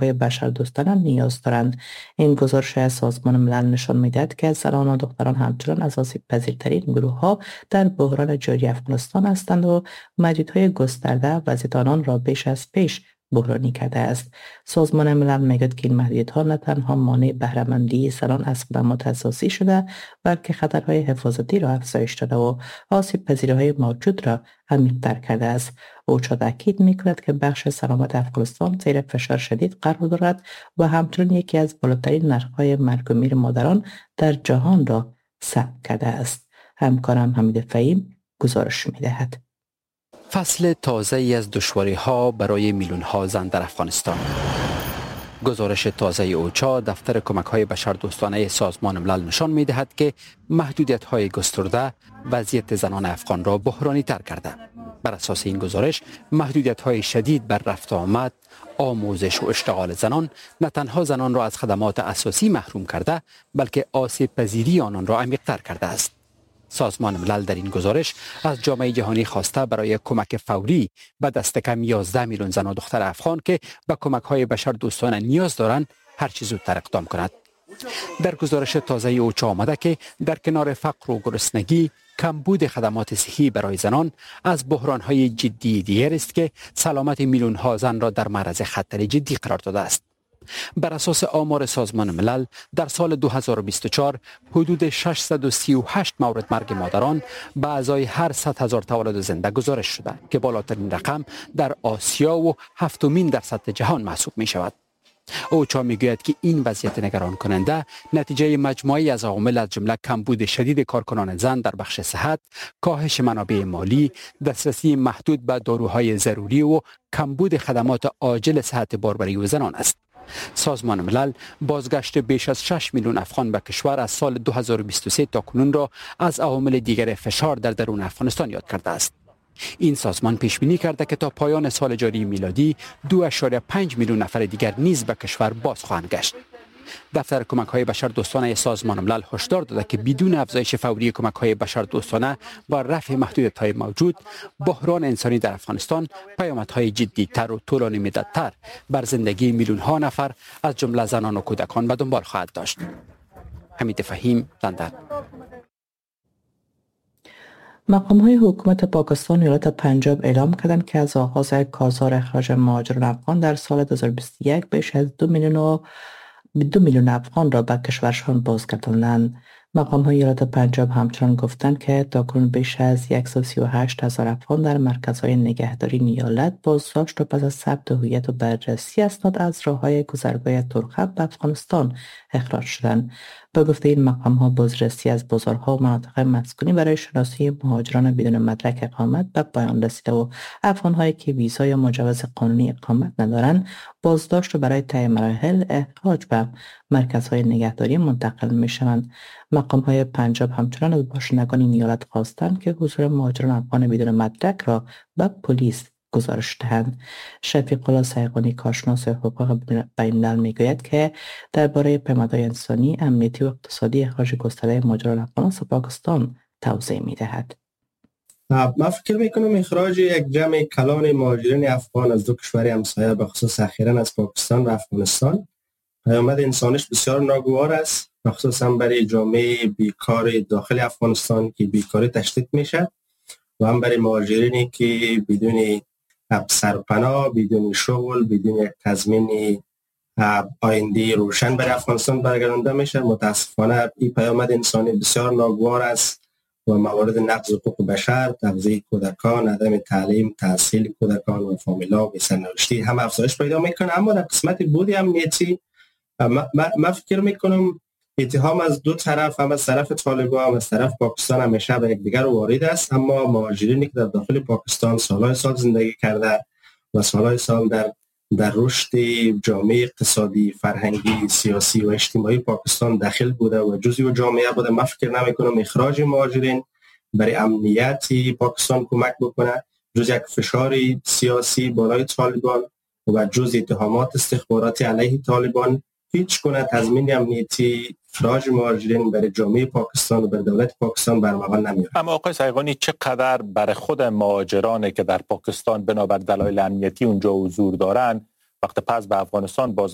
کمک‌های بشردوستانه نیاز دارند. این گزارش از سازمان ملل نشان می‌دهد که زنان و دختران همچنان از آسیب‌پذیرترین گروه‌ها در بحران جاری افغانستان هستند و محدودیت‌های گسترده وضعیت آنان را بیش از پیش بحرانی کرده است. سازمان ملل میگوید که این محدودیت‌ها نه تنها مانع بهره‌مندی زنان از خدمات اساسی شده، بلکه خطرهای حفاظتی را افزایش داده و آسیب‌پذیری‌های موجود را عمیق‌تر کرده است. اوچا تاکید می‌کند که بخش سلامت افغانستان زیر فشار شدید قرار دارد و همچنین یکی از بالاترین نرخ‌های مرگ و میر مادران در جهان را ثبت کرده است. همکارم حمید فهیم گزارش می‌دهد. فصل تازه‌ای از دشواری‌ها برای میلیون‌ها زن در افغانستان. گزارش تازه اوچا دفتر کمک‌های بشردوستانه سازمان ملل نشان می‌دهد که محدودیت‌های گسترده وضعیت زنان افغان را بحرانی‌تر کرده. بر اساس این گزارش محدودیت‌های شدید بر رفت و آمد، آموزش و اشتغال زنان نه تنها زنان را از خدمات اساسی محروم کرده، بلکه آسیب‌پذیری آنان را عمیق‌تر کرده است. سازمان ملل در این گزارش از جامعه جهانی خواسته برای کمک فوری به دست کم 11 میلیون زن و دختر افغان که به کمک‌های بشردوستانه نیاز دارند هر چه زودتر اقدام کند. در گزارش تازه اوچا آمده که در کنار فقر و گرسنگی، کمبود خدمات صحی برای زنان از بحران‌های جدی دیگر است که سلامت میلیون‌ها زن را در معرض خطر جدی قرار داده است. بر اساس آمار سازمان ملل در سال 2024 حدود 638 مورد مرگ مادران به ازای هر 100,000 تولد زنده گزارش شده که بالاترین رقم در آسیا و هفتمین در سطح جهان محسوب می شود. اوچا میگوید که این وضعیت نگران کننده نتیجه مجموعی از عوامل از جمله کمبود شدید کارکنان زن در بخش صحت، کاهش منابع مالی، دسترسی محدود به داروهای ضروری و کمبود خدمات عاجل صحت باربری و زنان است. سازمان ملل بازگشت بیش از 6 میلیون افغان به کشور از سال 2023 تا کنون را از عوامل دیگر فشار در درون افغانستان یاد کرده است. این سازمان پیش بینی کرده که تا پایان سال جاری میلادی 2.5 میلیون نفر دیگر نیز به کشور باز خواهند گشت. دفتر کمک‌های بشردوستانه سازمان ملل هشدار داده که بدون افزایش فوری کمک‌های بشردوستانه و رفع محدودیت‌های موجود، بحران انسانی در افغانستان پیامدهای جدی‌تر و طولانی مدت‌تر بر زندگی میلیون‌ها نفر از جمله زنان و کودکان به دنبال خواهد داشت. حمید فهیم، لندن. مقام‌های حکومت پاکستان و ایالات پنجاب اعلام کردند که از آغاز کارزار اخراج مهاجران افغان در سال 2021 بیش از 2 میلیون افغان را به کشورشان بازگرداندند. مقام‌های ایالات پنجاب همچنان گفتند که تاکنون بیش از 138,000 افغان در مرکزهای نگهداری ایالت بازداشت و پس از ثبت هویت و بررسی اسناد از راه‌های گذرگاه ترخم به افغانستان اخراج شدند. به گفته این مقام‌ها بازرسی از بازارها و مناطق مسکونی برای شناسایی مهاجران بدون مدرک اقامت به پایان رسیده و افغان‌هایی که ویزا یا مجوز قانونی اقامت ندارند بازداشت و برای طی مراحل اخراج به مرکزهای نگهداری منتقل می‌شوند. مقام‌های پنجاب همچنان از باشندگان این ایالت خواستند که حضور مهاجران افغان بدون مدرک را به پلیس گزارش دهند. شفیق الله سیغانی کارشناس حقوق بین‌الملل میگوید که درباره پیامدهای انسانی، امنیتی و اقتصادی اخراج گسترده مهاجران افغان از پاکستان توضیح می‌دهد. من فکر میکنم اخراج یک جمع کلان مهاجرین افغان از دو کشور همسایه به خصوص اخیراً از پاکستان و افغانستان پیامد انسانیش بسیار ناگوار است، مخصوصا برای جامعه بیکار داخل افغانستان که بیکاری تشدید میشه و هم برای مهاجرینی که بدون سرپناه، بدون شغل، بدون تضمین آینده روشن برای افغانستان برگردانده میشه. متاسفانه این پیامد انسانی بسیار ناگوار است و موارد نقض حقوق بشر، تغذیه کودکان، عدم تعلیم، تحصیل کودکان و فامیلا و سرنوشتی هم افزایش پیدا میکنه. اما در قسمت بودی امنیتی من فکر میکنم اتهام از دو طرف، هم از طرف طالبان هم از طرف پاکستان همیشه به یکدیگر وارد است، اما مهاجرینی که در داخل پاکستان سالهای سال زندگی کرده و سالهای سال در رشد جامعه اقتصادی، فرهنگی، سیاسی و اجتماعی پاکستان داخل بوده و جزئی جامعه بوده، من فکر نمیکنم اخراج مهاجرین برای امنیت پاکستان کمک بکنه جز یک فشار سیاسی بالای طالبان و جز اتهامات استخباراتی علیه طالبان هیچ گونه تضمین امنیتی اخراج مهاجرین برای جامعه پاکستان و برای دولت پاکستان برمغان نمیاره. اما آقای سیغانی چقدر برای خود مهاجرانی که در پاکستان بنابر دلایل امنیتی اونجا حضور دارند وقت پس به افغانستان باز